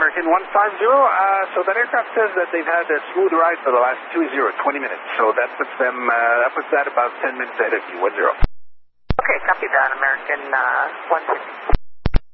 American 150. So that aircraft says that they've had a smooth ride for the last 20 minutes. So that puts that about 10 minutes ahead of you, 10. Okay, copy that, American 150.